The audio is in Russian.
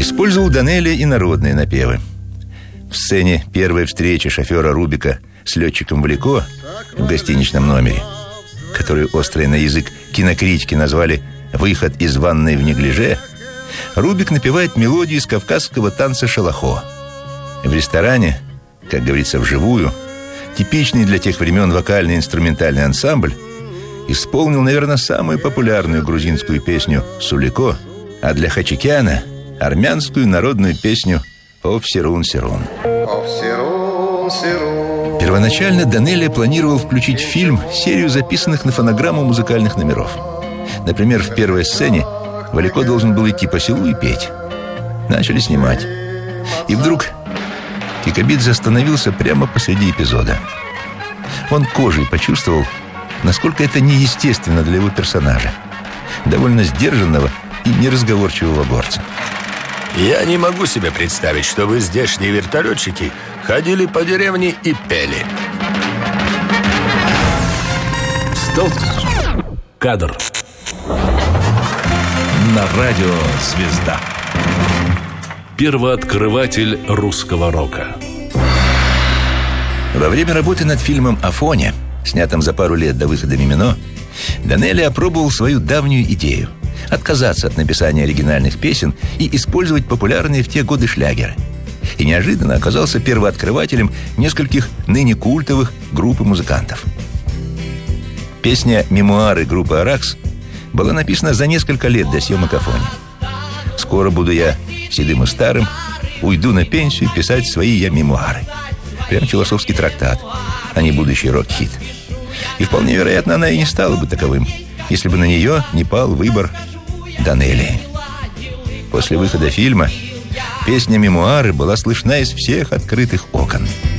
Использовал Данелия и народные напевы. В сцене первой встречи шофера Рубика с летчиком Валико в гостиничном номере, который острые на язык кинокритики назвали «Выход из ванной в неглиже», Рубик напевает мелодию из кавказского танца шалахо. В ресторане, как говорится, вживую, типичный для тех времен вокальный инструментальный ансамбль исполнил, наверное, самую популярную грузинскую песню «Сулико», а для Хачикяна – армянскую народную песню «Ов Сирун Сирун». Первоначально Данелия планировал включить в фильм серию записанных на фонограмму музыкальных номеров. Например, в первой сцене Валико должен был идти по селу и петь. Начали снимать. И вдруг Кикабидзе остановился прямо посреди эпизода. Он кожей почувствовал, насколько это неестественно для его персонажа, довольно сдержанного и неразговорчивого горца. Я не могу себе представить, что вы, здешние вертолетчики, ходили по деревне и пели. Стоп! Кадр. На радио «Звезда». Первооткрыватель русского рока. Во время работы над фильмом «Афоня», снятым за пару лет до выхода «Мимино», Данелия опробовал свою давнюю идею – отказаться от написания оригинальных песен и использовать популярные в те годы шлягеры. И неожиданно оказался первооткрывателем нескольких ныне культовых групп и музыкантов. Песня «Мемуары» группы «Аракс» была написана за несколько лет до съемок «Афони». «Скоро буду я седым и старым, уйду на пенсию писать свои я мемуары». Прям философский трактат, а не будущий рок-хит. И вполне вероятно, она и не стала бы таковым, если бы на нее не пал выбор Данелии. После выхода фильма песня «Мемуары» была слышна из всех открытых окон.